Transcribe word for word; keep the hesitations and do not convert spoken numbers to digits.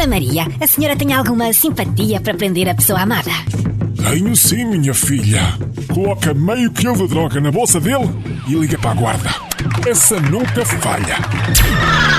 Dona Maria, a senhora tem alguma simpatia para prender a pessoa amada? Tenho sim, minha filha. Coloca meio quilo de droga na bolsa dele e liga para a guarda. Essa nunca falha.